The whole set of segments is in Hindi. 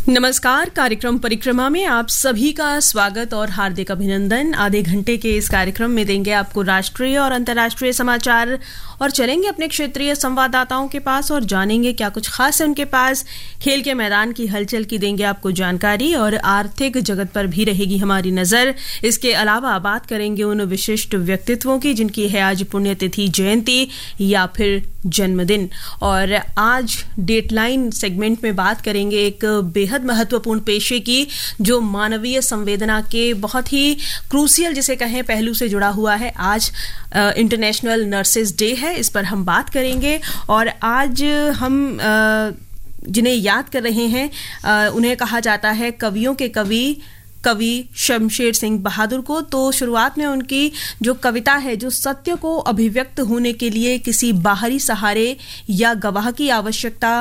नमस्कार। कार्यक्रम परिक्रमा में आप सभी का स्वागत और हार्दिक अभिनंदन। आधे घंटे के इस कार्यक्रम में देंगे आपको राष्ट्रीय और अंतर्राष्ट्रीय समाचार और चलेंगे अपने क्षेत्रीय संवाददाताओं के पास और जानेंगे क्या कुछ खास है उनके पास। खेल के मैदान की हलचल की देंगे आपको जानकारी और आर्थिक जगत पर भी रहेगी हमारी नजर। इसके अलावा बात करेंगे उन विशिष्ट व्यक्तित्वों की जिनकी है आज पुण्यतिथि, जयंती या फिर जन्मदिन। और आज डेटलाइन सेगमेंट में बात करेंगे एक बेहद महत्वपूर्ण पेशे की जो मानवीय संवेदना के बहुत ही क्रूसियल जिसे कहें पहलू से जुड़ा हुआ है। आज इंटरनेशनल नर्सेज डे है, इस पर हम बात करेंगे। और आज हम जिन्हें याद कर रहे हैं उन्हें कहा जाता है कवियों के कवि शमशेर सिंह बहादुर को। तो शुरुआत में उनकी जो कविता है जो सत्य को अभिव्यक्त होने के लिए किसी बाहरी सहारे या गवाह की आवश्यकता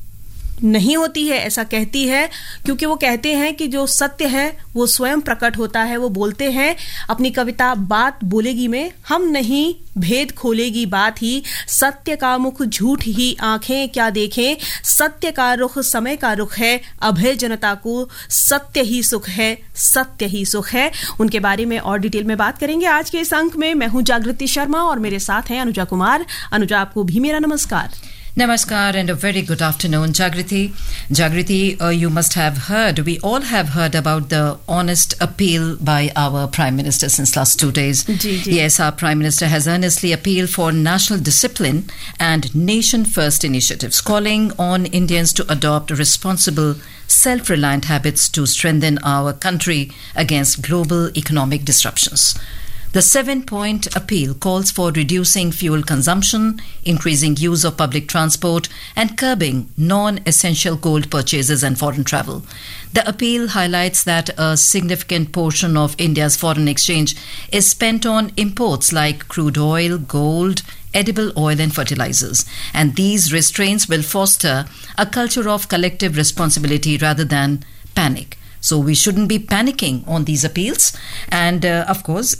नहीं होती है ऐसा कहती है, क्योंकि वो कहते हैं कि जो सत्य है वो स्वयं प्रकट होता है। वो बोलते हैं अपनी कविता बात बोलेगी में, हम नहीं भेद खोलेगी बात ही, सत्य का मुख झूठ ही आंखें क्या देखें, सत्य का रुख समय का रुख है, अभय जनता को सत्य ही सुख है, सत्य ही सुख है। उनके बारे में और डिटेल में बात करेंगे आज के इस अंक में। मैं हूं जागृति शर्मा और मेरे साथ हैं अनुजा कुमार। अनुजा, आपको भी मेरा नमस्कार। Namaskar and a very good afternoon, Jagriti. Jagriti, you must have heard, we all have heard about the honest appeal by our Prime Minister since last 2 days. Yes, our Prime Minister has earnestly appealed for national discipline and nation-first initiatives, calling on Indians to adopt responsible, self-reliant habits to strengthen our country against global economic disruptions. The 7-point appeal calls for reducing fuel consumption, increasing use of public transport, and curbing non-essential gold purchases and foreign travel. The appeal highlights that a significant portion of India's foreign exchange is spent on imports like crude oil, gold, edible oil and fertilizers. And these restraints will foster a culture of collective responsibility rather than panic. So we shouldn't be panicking on these appeals. And of course,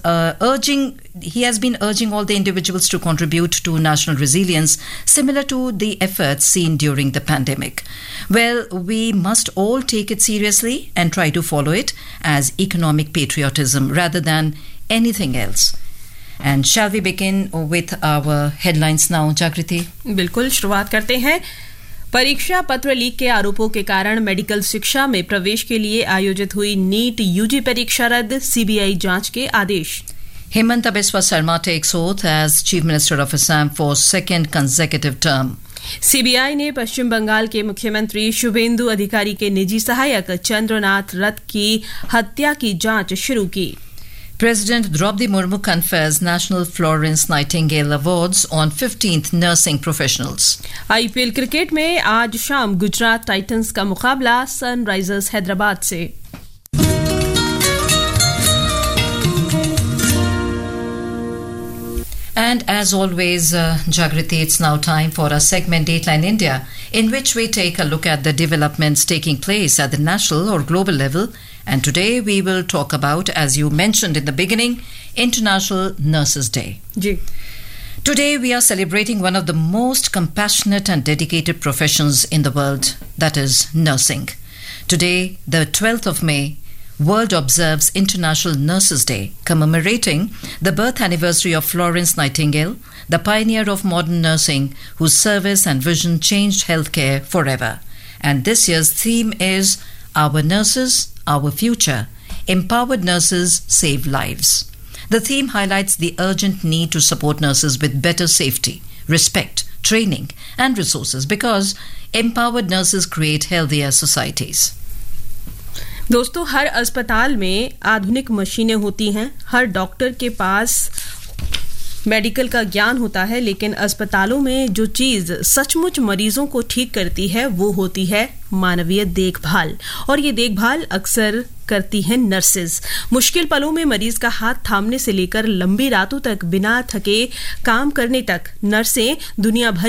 he has been urging all the individuals to contribute to national resilience, similar to the efforts seen during the pandemic. Well, we must all take it seriously and try to follow it as economic patriotism rather than anything else. And shall we begin with our headlines now, Jagriti? बिल्कुल, शुरुआत करते हैं। परीक्षा पत्र लीक के आरोपों के कारण मेडिकल शिक्षा में प्रवेश के लिए आयोजित हुई नीट यूजी परीक्षा रद्द, सीबीआई जांच के आदेश। Himanta Biswa Sarma takes oath as Chief Minister of Assam for second consecutive term. CBI ने पश्चिम बंगाल के मुख्यमंत्री शुभेंदु अधिकारी के निजी सहायक चंद्रनाथ रथ की हत्या की जांच शुरू की। President Draupadi Murmu confers National Florence Nightingale Awards on 15th nursing professionals. IPL cricket में आज शाम गुजरात टाइटंस का मुकाबला सनराइजर्स हैदराबाद से। And as always, Jagriti, it's now time for our segment Dateline India, in which we take a look at the developments taking place at the national or global level. And today we will talk about, as you mentioned in the beginning, International Nurses Day. Today we are celebrating one of the most compassionate and dedicated professions in the world, that is nursing. Today, the 12th of May, World observes International Nurses Day, commemorating the birth anniversary of Florence Nightingale, the pioneer of modern nursing, whose service and vision changed healthcare forever. And this year's theme is Our Nurses, Our Future. Empowered nurses save lives. The theme highlights the urgent need to support nurses with better safety, respect, training, and resources, because empowered nurses create healthier societies. दोस्तों, हर अस्पताल में आधुनिक मशीनें होती हैं, हर डॉक्टर के पास मेडिकल का ज्ञान होता है, लेकिन अस्पतालों में जो चीज सचमुच मरीजों को ठीक करती है वो होती है मानवीय देखभाल। और ये देखभाल अक्सर करती हैं नर्सेज। मुश्किल पलों में मरीज का हाथ थामने से लेकर लंबी रातों तक बिना थके काम करने तक नर्सें दुनिया भर